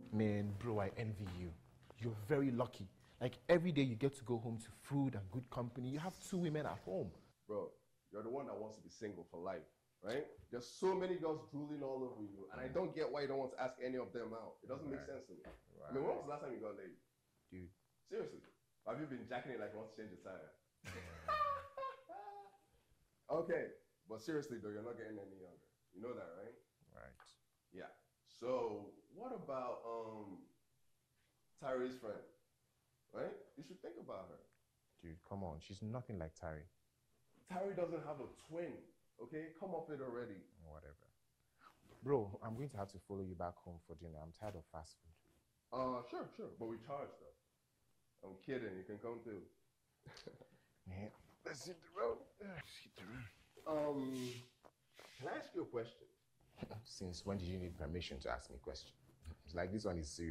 Man, bro, I envy you. You're very lucky. Like, every day you get to go home to food and good company. You have 2 women at home. Bro, you're the one that wants to be single for life, right? There's so many girls drooling all over you, and I don't get why you don't want to ask any of them out. It doesn't make sense to me. I mean, when was the last time you got laid? Dude. Seriously. Have you been jacking it like you want to change the tire? Okay, but seriously though, you're not getting any younger. You know that, right? Right. Yeah. So what about Tyree's friend? Right? You should think about her. Dude, come on. She's nothing like Tari. Tyree doesn't have a twin. Okay? Come off it already. Whatever. Bro, I'm going to have to follow you back home for dinner. I'm tired of fast food. Sure. But we charge though. I'm kidding. You can come too. Yeah. Let's hit the road. Hit the road. Can I ask you a question? Since when did you need permission to ask me a question? It's like this one is serious.